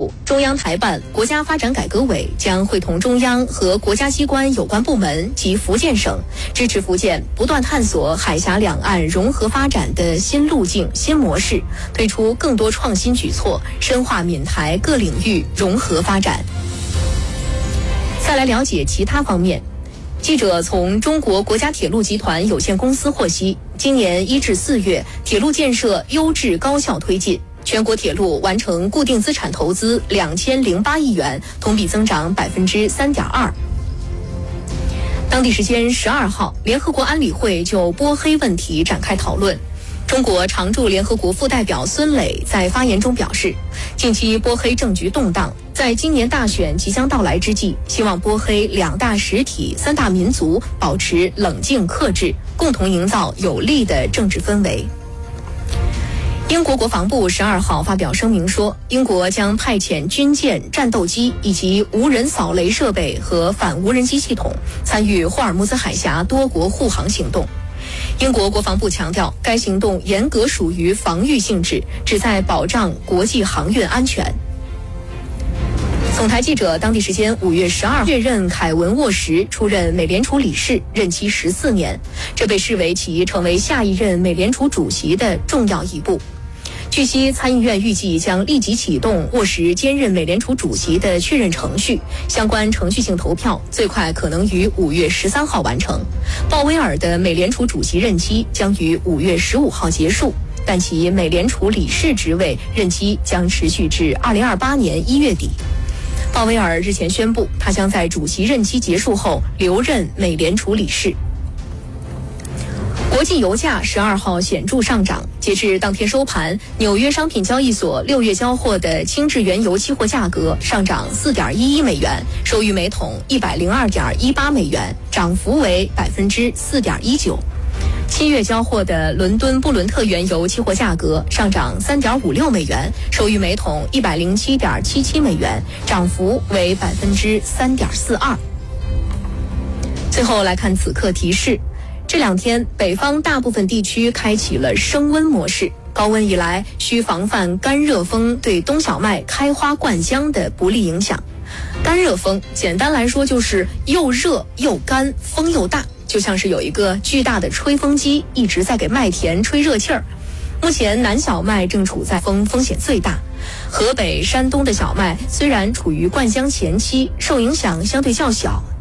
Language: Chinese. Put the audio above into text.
布，中央台办、国家发展改革委将会同中央和国家机关有关部门及福建省，支持福建不断探索海峡两岸融合发展的新路径、新模式，推出更多创新举措，深化闽台各领域融合发展。再来了解其他方面。记者从中国国家铁路集团有限公司获悉，今年1至4月，铁路建设优质高效推进，全国铁路完成固定资产投资2008亿元，同比增长3.2%。当地时间12号，联合国安理会就波黑问题展开讨论。中国常驻联合国副代表孙磊在发言中表示，近期波黑政局动荡，在今年大选即将到来之际，希望波黑2大实体、3大民族保持冷静克制，共同营造有利的政治氛围。英国国防部12号发表声明说，英国将派遣军舰、战斗机以及无人扫雷设备和反无人机系统，参与霍尔木兹海峡多国护航行动。英国国防部强调，该行动严格属于防御性质，旨在保障国际航运安全。总台记者当地时间5月12号确认凯文沃什出任美联储理事，任期14年，这被视为其成为下一任美联储主席的重要一步。据悉，参议院预计将立即启动沃什兼任美联储主席的确认程序，相关程序性投票最快可能于5月13号完成。鲍威尔的美联储主席任期将于5月15号结束，但其美联储理事职位任期将持续至2028年1月底。鲍威尔日前宣布，他将在主席任期结束后留任美联储理事。国际油价12号显著上涨，截至当天收盘，纽约商品交易所6月交货的轻质原油期货价格上涨4.11美元，收于每桶102.18美元，涨幅为4.19%。7月交货的伦敦布伦特原油期货价格上涨3.56美元，收于每桶107.77美元，涨幅为3.42%。最后来看此刻提示。这2天，北方大部分地区开启了升温模式。高温以来，需防范干热风对冬小麦开花灌浆的不利影响。干热风简单来说就是又热又干，风又大，就像是有一个巨大的吹风机一直在给麦田吹热气儿。目前南小麦正处在风险最大，河北、山东的小麦虽然处于灌浆前期，受影响相对较小。